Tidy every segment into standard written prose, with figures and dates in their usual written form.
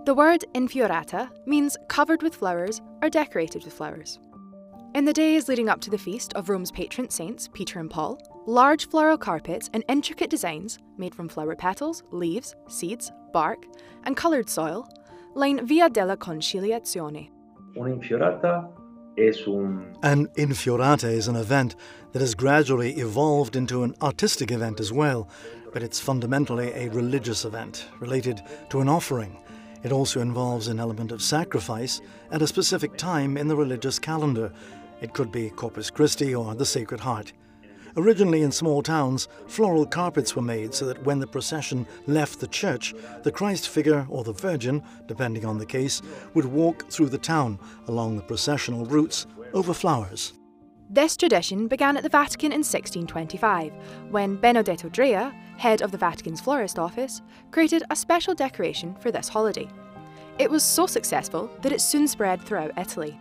The word infiorata means covered with flowers or decorated with flowers. In the days leading up to the feast of Rome's patron saints, Peter and Paul, large floral carpets and intricate designs made from flower petals, leaves, seeds, bark, and coloured soil line Via della Conciliazione. An infiorata is an event that has gradually evolved into an artistic event as well, but it's fundamentally a religious event related to an offering. It also involves an element of sacrifice at a specific time in the religious calendar. It could be Corpus Christi or the Sacred Heart. Originally in small towns, floral carpets were made so that when the procession left the church, the Christ figure or the Virgin, depending on the case, would walk through the town along the processional routes over flowers. This tradition began at the Vatican in 1625, when Benedetto Drea, head of the Vatican's florist office, created a special decoration for this holiday. It was so successful that it soon spread throughout Italy.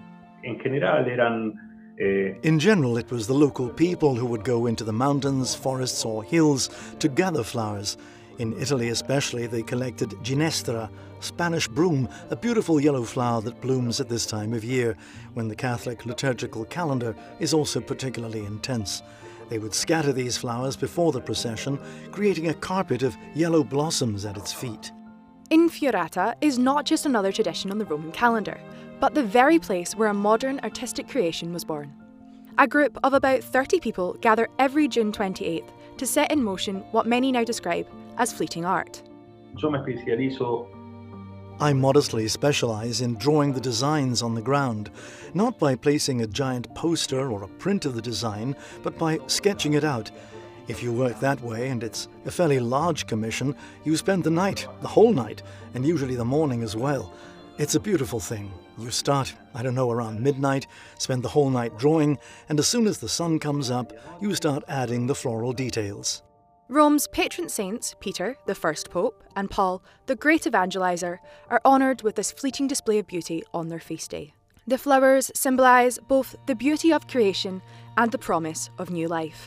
In general, it was the local people who would go into the mountains, forests or hills to gather flowers. In Italy especially, they collected ginestra, Spanish broom, a beautiful yellow flower that blooms at this time of year, when the Catholic liturgical calendar is also particularly intense. They would scatter these flowers before the procession, creating a carpet of yellow blossoms at its feet. Infiorata is not just another tradition on the Roman calendar, but the very place where a modern artistic creation was born. A group of about 30 people gather every June 28th to set in motion what many now describe as fleeting art. I modestly specialize in drawing the designs on the ground, not by placing a giant poster or a print of the design, but by sketching it out. If you work that way, and it's a fairly large commission, you spend the night, the whole night, and usually the morning as well. It's a beautiful thing. You start, around midnight, spend the whole night drawing, and as soon as the sun comes up, you start adding the floral details. Rome's patron saints, Peter, the first pope, and Paul, the great evangelizer, are honoured with this fleeting display of beauty on their feast day. The flowers symbolise both the beauty of creation and the promise of new life.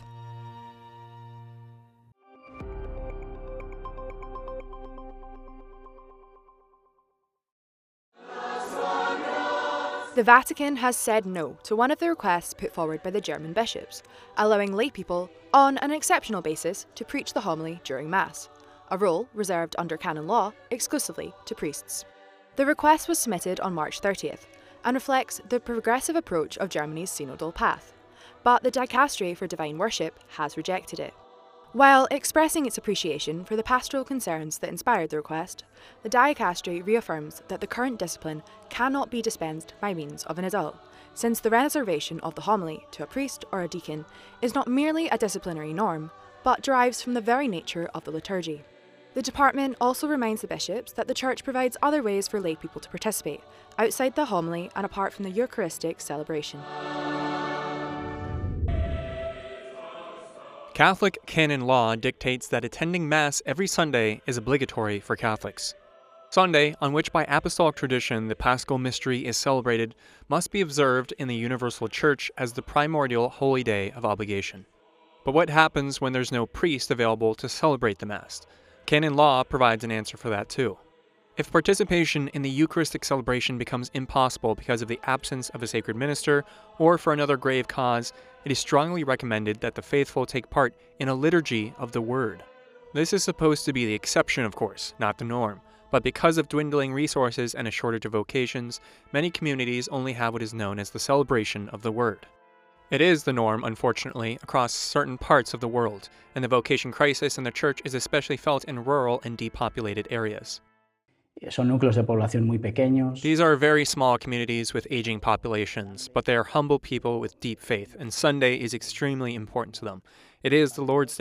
The Vatican has said no to one of the requests put forward by the German bishops, allowing lay people, on an exceptional basis, to preach the homily during Mass, a role reserved under canon law exclusively to priests. The request was submitted on March 30th and reflects the progressive approach of Germany's synodal path, but the Dicastery for Divine Worship has rejected it. While expressing its appreciation for the pastoral concerns that inspired the request, the Dicastery reaffirms that the current discipline cannot be dispensed by means of an adult, since the reservation of the homily to a priest or a deacon is not merely a disciplinary norm, but derives from the very nature of the liturgy. The department also reminds the bishops that the Church provides other ways for lay people to participate, outside the homily and apart from the Eucharistic celebration. Catholic canon law dictates that attending Mass every Sunday is obligatory for Catholics. Sunday, on which by apostolic tradition the Paschal Mystery is celebrated, must be observed in the Universal Church as the primordial holy day of obligation. But what happens when there's no priest available to celebrate the Mass? Canon law provides an answer for that too. If participation in the Eucharistic celebration becomes impossible because of the absence of a sacred minister or for another grave cause, it is strongly recommended that the faithful take part in a liturgy of the Word. This is supposed to be the exception, of course, not the norm, but because of dwindling resources and a shortage of vocations, many communities only have what is known as the celebration of the Word. It is the norm, unfortunately, across certain parts of the world, and the vocation crisis in the Church is especially felt in rural and depopulated areas. Son núcleos de población muy pequeños. These are very small communities with aging populations, but they are humble people with deep faith, and Sunday is extremely important to them. It is the Lord's Day.